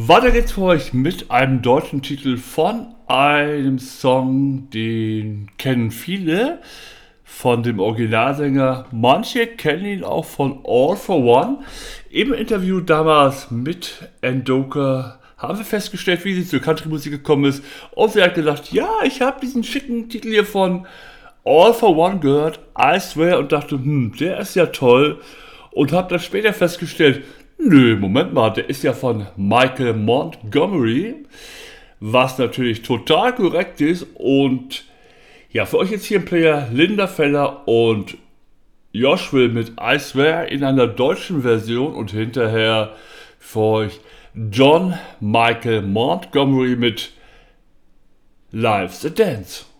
Weiter geht's für euch mit einem deutschen Titel von einem Song, den kennen viele, von dem Originalsänger. Manche kennen ihn auch von All for One. Im Interview damals mit Endoka haben wir festgestellt, wie sie zur Country-Musik gekommen ist. Und sie hat gesagt, ja, ich habe diesen schicken Titel hier von All for One gehört, I Swear, und dachte, der ist ja toll. Und habe dann später festgestellt, nö, Moment mal, der ist ja von Michael Montgomery, was natürlich total korrekt ist. Und ja, für euch jetzt hier im Player Linda Feller und Josh Will mit I Swear in einer deutschen Version und hinterher für euch John Michael Montgomery mit Life's a Dance.